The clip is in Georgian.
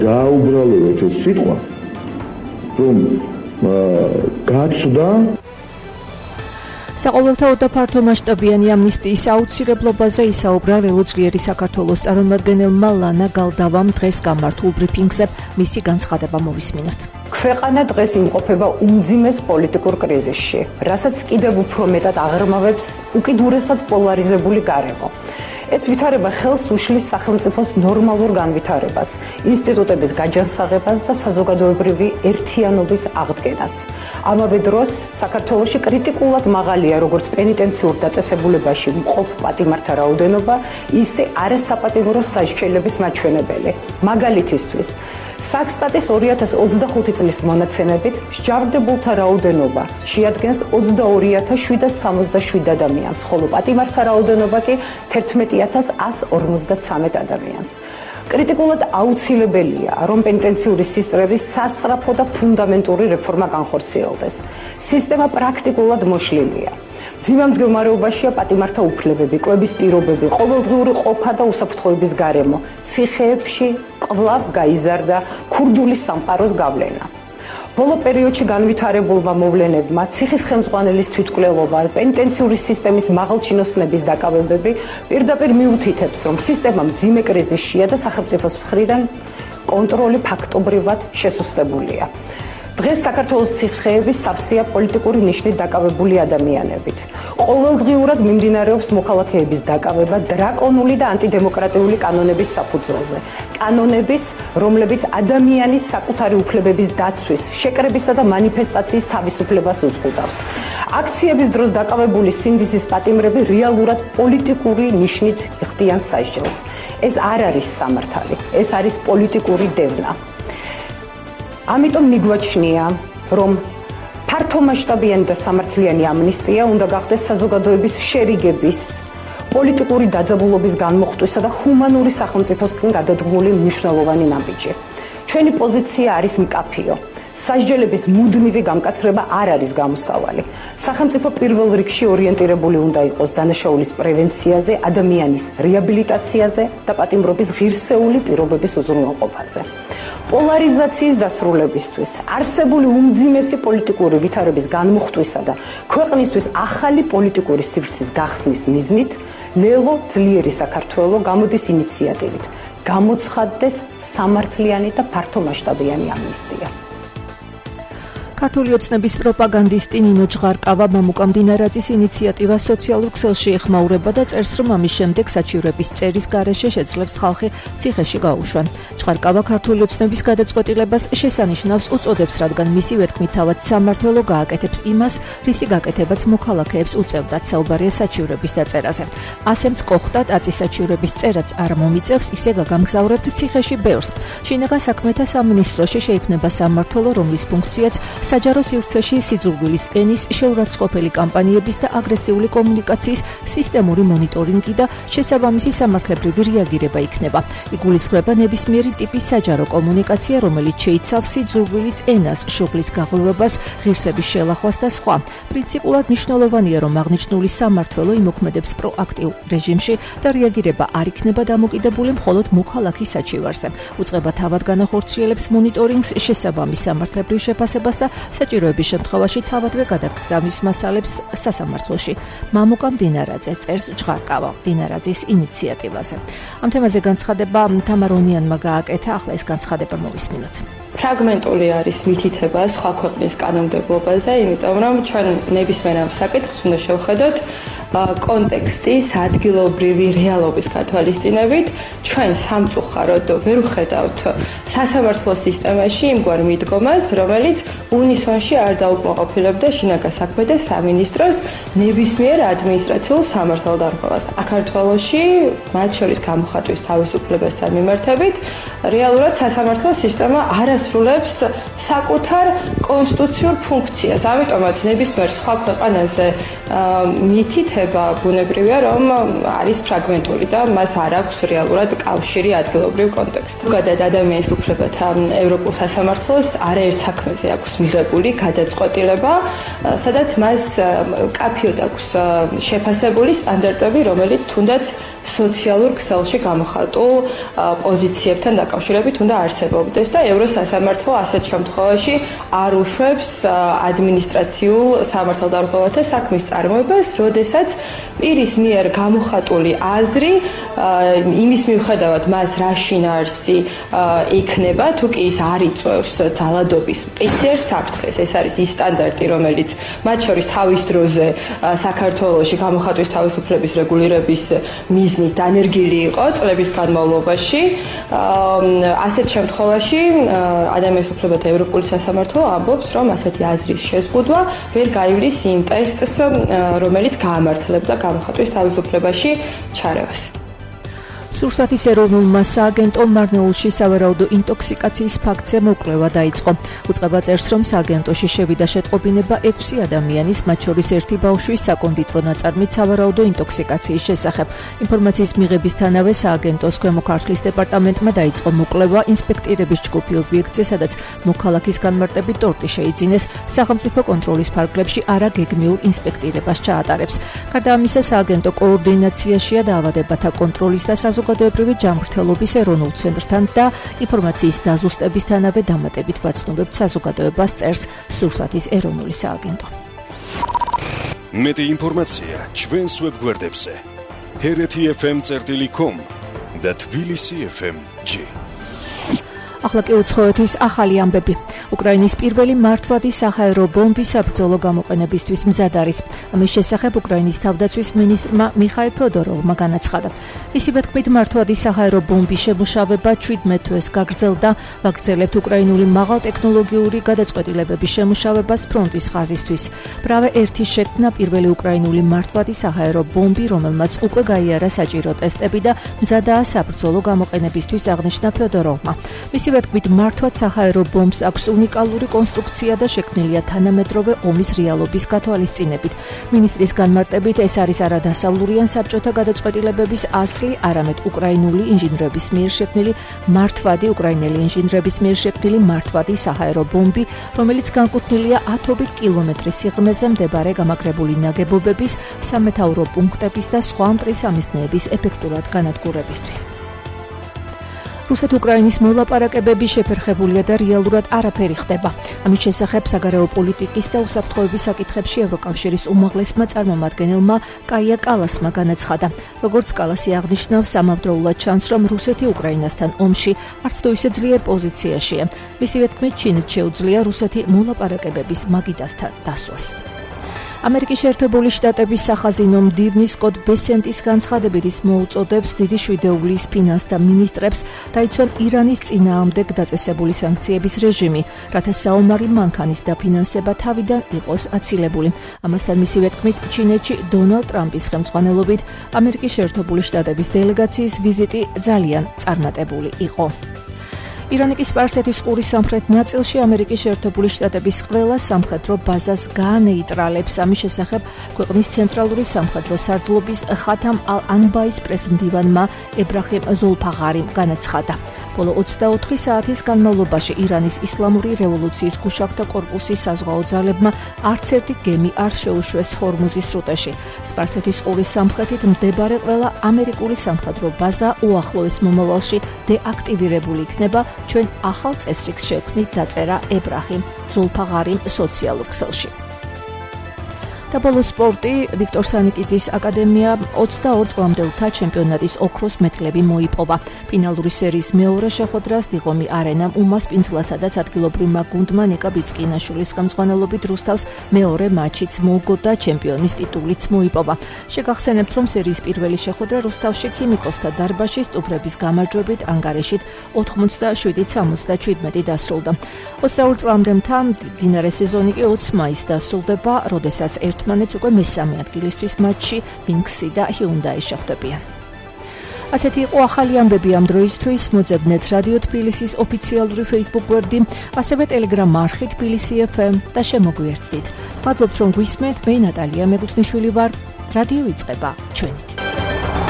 გააუბრალოთ ეს სიტყვა, რომ გაცდა საყოველთაო და ფართო მასშტაბიანი ამნისტიის აუცილებლობაზე ისაუბრა რელოძლიერი საქართველოს წარმომადგენელმა ლანა გალდავამ დღეს გამართულ ბრიფინგზე. მისი განცხადება მოვისმინოთ. ქვეყანა დღეს იმყოფება უმძიმეს პოლიტიკურ კრიზისში, რასაც კიდევ უფრო მეტად აღრმავებს უკიდურესად პოლარიზებული გარემო. ეს ვითარება ხელს უშლის სახელმწიფოს ნორმალურ განვითარებას, ინსტიტუტების გაჯანსაღებას და საზოგადოებრივი ერთიანობის აღდგენას. ამავე დროს საქართველოში კრიტიკულად მაღალია როგორც პენიტენციურ დაწესებულებაში მყოფ პატიმართა რაოდენობა, ისე არასაპატიმრო სასჯელების მაჩვენებელი. მაგალითისთვის, საქსტატის 2025 წლის მონაცემებით მსჯავრდებულთა რაოდენობა შეადგენს 22,767 ადამიანს, ხოლო პატიმართა რაოდენობა კი 11,153 ადამიანს. კრიტიკულად აუცილებელია, რომ პენიტენციური სისტემის სასწრაფო და ფუნდამენტური რეფორმა განხორციელდეს. სისტემა პრაქტიკულად მოშლილია. ძიმა მდგომარეობაშია პატიმართა უფლებები, კვების პირობები, ყოველდღიური ყოფა და უსაფრთხოების გარემო. ციხეებში კვლავ გაიზარდა ქურდული სამყაროს გავლენა. ბოლო პერიოდში განვითარებულმა მოვლენებმა, ციხის ხელმძღვანელის თვითმკვლელობა, პენიტენციური სისტემის მაღალჩინოსნების დაკავებები პირდაპირ მიუთითებს, რომ სისტემა მძიმე კრიზისშია და სახელმწიფოს მხრიდან კონტროლი ფაქტობრივად შესუსტებულია. დღეს საქართველოს ციხეები სავსეა პოლიტიკური ნიშნით დაკავებული ადამიანებით. ყოველდღიურად მიმდინარეობს მოქალაქეების დაკავება დრაკონული და ანტიდემოკრატიული კანონების საფუძველზე. კანონების, რომლებიც ადამიანის საკუთარი უფლებების დაცვის, შეკრებისა და მანიფესტაციის თავისუფლებას უზღუდავს. აქციების დროს დაკავებული სინდისის პატიმრები რეალურად პოლიტიკური ნიშნით იხდიან სასჯელს. ეს არ არის სამართალი, ეს არის პოლიტიკური დევნა. ამიტომ მიგვაჩნია, რომ ფართომასშტაბიანი და სამართლიანი ამნისტია უნდა გახდეს საზოგადოების შერიგების, პოლიტიკური დაძაბულობის განმოხტვისა და ჰუმანური სახელმწიფოსკენ გადადგმული მნიშვნელოვანი ნაბიჯი. ჩვენი პოზიცია არის მკაფიო. სასჯელების მუდმივი გამკაცრება არ არის გამოსავალი. სახელმწიფო პირველ რიგში ორიენტირებული უნდა იყოს დანაშაულის პრევენციაზე, ადამიანის რეაბილიტაციაზე და პატიმრობის ღირსეული პირობების უზრუნველყოფაზე. პოლარიზაციის დასრულებისთვის, არსებული უმძიმესი პოლიტიკური ვითარების განმუხტვისა და ქვეყნისთვის ახალი პოლიტიკური სივრცის გახსნის მიზნით, ლელო ძლიერი საქართველო გამოდის ინიციატივით, გამოცხადდეს სამართლიანი და ფართომასშტაბიანი ამნისტია. ქართული ოცნების პროპაგანდისტი ნინო ჭღარკავა მამუკა მდინარაძის ინიციატივას სოციალურ ქსელში ეხმაურება და წერს, რომ ამის შემდეგ საჩივრების წერის გარეშე შეძლებს ხალხი ციხეში გაუშვან. ჭღარკავა ქართული ოცნების გადაწყვეტილებას შესანიშნავს უწოდებს, რადგან მისივე თქმით თავად სამმართველო გააკეთებს იმას, რისი გაკეთებაც მოქალაქეებს უწევდათ. საუბარია საჩივრების დაწერაზე. ასე მწყოხდა ტაწის საჩივრების წერაც არ მომიწევს, ისე გაგამგზავრებთ ციხეში ბევრს. შინაგან საქმეთა სამინისტროში შეიქმნება სამმართველო, რომლის ფუნქციაც საჯარო სივრცეში სიძულვილის ენის შეურაცხყოფელი კამპანიების და აგრესიული კომუნიკაციის სისტემური მონიტორინგი და შესაბამისი სამართლებრივი რეაგირება იქნება. იგულისხმება ნებისმიერი ტიპის საჯარო კომუნიკაცია, რომელიც შეიცავს სიძულვილის ენას, შუღლის გაღვივებას, ღირსების შელახვას და სხვა. პრინციპულად მნიშვნელოვანია, რომ აღნიშნული სამმართველო იმოქმედებს პროაქტიულ რეჟიმში და რეაგირება არ იქნება დამოკიდებული მხოლოდ მოქალაქის საჩივარზე. უწყება თავად განახორციელებს მონიტორინგს, შესაბამის სამართლებრივ შეფასებას და საჭიროების შემთხვევაში თავადვე გადაგზავნის მასალებს სასამართლოში. მამუკა მდინარაძე წერს ჭღარკავა მდინარაძის ინიციატივაზე. ამ თემაზე განცხადება თამარონიანმა გააკეთა, ახლა ეს განცხადება მოვისმინოთ. ფრაგმენტული არის მითითება სხვა ქვეყნის კანონმდებლობაზე, იმიტომ რომ ჩვენ ნებისმიერ ამ საკითხს უნდა შევხედოთ კონტექსტის ადგილობრივი რეალობის გათვალისწინებით. ჩვენ სამწუხაროდ ვერ ვხედავთ სასამართლო სისტემაში იმგვარ მიდგომას, რომელიც უნისონში არ დაუკმაყოფილებდა შინაგან საქმეთა სამინისტროს ნებისმიერ ადმინისტრაციულ სამართალდარღვევას. საქართველოში, მათ შორის გამოხატვის თავისუფლებასთან მიმართებით, რეალურად სასამართლო სისტემა არ ასრულებს საკუთარ კონსტიტუციურ ფუნქციას. ამიტომაც ნებისმიერ სხვა ქვეყანაზე მითითება ბუნებრივია, რომ არის ფრაგმენტული და მას არ აქვს რეალურად კავშირი ადგილობრივ კონტექსტთან. ზოგადად ადამიანის უფლებათა ევროპულ სასამართლოს არაერთ საქმეზე აქვს მიღებული გადაწყვეტილება, სადაც მას კაფიოდ აქვს შეფასებული სტანდარტები, რომელიც თუნდაც სოციალურ ქსელში გამოხატულ პოზიციებთან დაკავშირებით უნდა არსებობდეს და ევროსასამართლო ასეთ შემთხვევაში არ უშვებს ადმინისტრაციულ სამართალდამხმარებელთა საქმის წარმოებას, როდესაც პირის მიერ გამოხატული აზრი იმის მიუხედავად მას რა შინაარსი იქნება, თუ კი ის არ იწვევს ძალადობის მყისიერ საფრთხეს. ეს არის ის სტანდარტი, რომელიც მათ შორის თავის დროზე საქართველოში გამოხატვის თავისუფლების რეგულირების მიზნით დანერგილი იყო წლების განმავლობაში. ასეთ შემთხვევაში ადამიანის უფლებათა ევროპული სასამართლო ამბობს, რომ ასეთი აზრის შეზღუდვა ვერ გაივლის იმ ტესტს, რომელიც გაამართლებდა გამოხატვის თავისუფლებაში ჩარევას. სურსათის ეროვნულმა სააგენტომ მარნეულში სავარაუდო ინტოქსიკაციის ფაქტზე მოკვლევა დაიწყო. უწყება წერს, რომ სააგენტოში შევიდა შეტყობინება 6 ადამიანის, მათ შორის 1 ბავშვის საკონდიტრო ნაწარმით სავარაუდო ინტოქსიკაციის შესახებ. ინფორმაციის მიღებისთანავე სააგენტოს ქვემო ქართლის დეპარტამენტმა დაიწყო მოკვლევა ინსპექტირების ჯგუფი ობიექტზე, სადაც მოქალაქის განმარტებით ტორტი შეიძინეს, სახელმწიფო კონტროლის ფარგლებში არაგეგმიურ ინსპექტირებას ჩაატარებს. გარდა ამისა, სააგენტო კოორდინაციაშია დაავადებათა კონტროლის და საზოგადოებრივი ჯანმრთელობის ეროვნულ ცენტრთან და ინფორმაციის დაზუსტებისთანავე დამატებით ვაცნობებთ საზოგადოებას, წერს სურსათის ეროვნული სააგენტო. მეტი ინფორმაცია ჩვენს ვებგვერდებზე hereti.fm.com და tbilisi.fm.g. ახლა კი უცხოეთის ახალი ამბები. უკრაინის პირველი მართვადი საჰაერო ბომბი საბრძოლო გამოყენებისთვის მზად არის. ამის შესახებ უკრაინის თავდაცვის მინისტრმა მიხაილ ფედოროვმა განაცხადა. ისივე თქმით, მართვადი საჰაერო ბომბის შემუშავება 17 თვეს გაგრძელდა. ვაგრძელებთ უკრაინული მაღალტექნოლოგიური გადაწყვეტილებების შემუშავებას ფრონტის ხაზისთვის. ბრავე 1-ის შექმნა პირველი უკრაინული მართვადი საჰაერო ბომბი, რომელმაც უკვე გაიარა საჭირო ტესტები და მზადაა საბრძოლო გამოყენებისთვის, აღნიშნა ფედოროვმა. ისივე თქმით, მართვად საჰაერო ბომბს აქვს უნიკალური კონსტრუქცია და შექმნილია თანამედროვე ომის რეალობის გათვალისწინებით. მინისტრის განმარტებით, ეს არის არა დასავლურიან საბჭოთა გადაწყვეტილებების ასლი, არამედ უკრაინული ინჟინრების მიერ შექმნილი მართვადი, უკრაინელი ინჟინრების მიერ შექმნილი მართვადი საჰაერო ბომბი, რომელიც განკუთვნილია 10 კილომეტრის სიღრმეზე მდებარე გამაგრებული ნაგებობების, სამეთაურო პუნქტების და სხვა მტრისამისნეების ეფექტურად განადგურებისთვის. რუსეთ-უკრაინის მოლაპარაკებები შეფერხებულია და რეალურად არაფერი ხდება. ამის შესახებ საგარეო პოლიტიკის და უსაფრთხოების საკითხებში ევროკავშირის უმაღლესმა წარმომადგენელმა კაია კალასმა განაცხადა. როგორც კალასი აღნიშნავს, ამავდროულად ჩანს, რომ რუსეთი უკრაინასთან ომში არც თუ ისე ძლიერ პოზიციაშია. მისივე თქმით, ჩინეთს შეუძლია რუსეთი მოლაპარაკებების მაგიდასთან დასვას. ამერიკის შეერთებული შტატების სახაზინო მდივნის სკოტ ბესენტის განცხადებით ის მოუწოდებს დიდი შვიდეულის ფინანსთა მინისტრებს დაიცვან ირანის წინააღმდეგ დაწესებული სანქციების რეჟიმი, რათა საომარი მანქანის დაფინანსება თავიდან იყოს აცილებული. ამასთან მისივე თქმით, ჩინეთში დონალდ ტრამპის ხელმძღვანელობით ამერიკის შეერთებული შტატების დელეგაციის ვიზიტი ძალიან წარმატებული იყო. ირანიკის სპარსეთის ყურის სამხრეთ ნაწილში ამერიკის შეერთებული შტატების ყველა სამხედრო ბაზას გაანეიტრალებს. ამის შესახებ ქვეყნის ცენტრალური სამხედრო სარდლობის ხათამ ალ-ანბაის პრესმდივანმა ებრაჰიმ ზოლფაღარიმ განაცხადა. ბოლო 24 საათის განმავლობაში ირანის ისლამური რევოლუციის გუშაგთა კორპუსის საზღვაო ძალებმა არც ერთი გემი არ შეუშვეს ჰორმუზის სრუტეში. სპარსეთის ყურის სამხრეთით მდებარე ყველა ამერიკული სამხედრო ბაზა უახლოეს მომავალში დეაქტივირებული იქნება. ჩვენ ახალ წესრიგს შევქმნით, დაწერა ებრაჰიმ ზოლფაღარიმ სოციალურ ქსელში. და ბოლო სპორტი, ვიქტორ სანიკიძის აკადემია 22 წლამდელთა ჩემპიონატის ოქროს მედლები მოიპოვა. ფინალური სერიის მეორე შეხვედრას დიღომი არენამ უმას პინძლა, სადაც ადგილობრივმა გუნდმა ნიკა ბიცკინაშვილის ხელმძღვანელობით რუსთავს მეორე მატჩიც მოუგო და ჩემპიონის ტიტულიც მოიპოვა. შეგახსენებთ, რომ სერიის პირველი შეხვედრა რუსთავში ქიმიკოსთა დარბაზში სტუფრების გამარჯვებით ანგარიშით 87-77 დასრულდა. 22 წლამდე მდინარე სეზონი კი 20 მაისს დასრულდება, როდესაც ერთმანეთს უკვე მესამე ადგილისთვის მატჩში ვინქსი და ჰიუნდაი შეხვდებიან. ასეთი იყო ახალი ამბები ამ დროისთვის. მოძებნეთ რადიო თბილისის ოფიციალური Facebook გვერდი, ასევე Telegram არხი თბილისი FM და შემოგვიერთდით. მადლობთ რომ გვისმენთ. მე ნატალია მეგუთნიშვილი ვარ. რადიო იწყება ჩვენით.